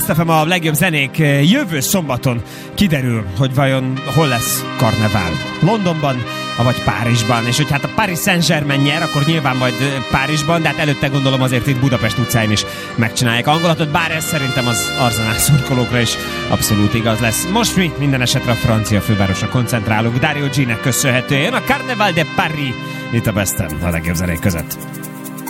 Best FM, a legjobb zenék. Jövő szombaton kiderül, hogy vajon hol lesz karnevál. Londonban, vagy Párizsban. És hogy hát a Paris Saint-Germain nyer, akkor nyilván majd Párizsban, de hát előtte gondolom azért itt Budapest utcáin is megcsinálják a hangulatot, bár ez szerintem az Arsenal szurkolókra is abszolút igaz lesz. Most mi minden esetre a francia fővárosra koncentrálunk. Dario G-nek köszönhetően a Carnaval de Paris itt a Best FM, a legjobb zenék között.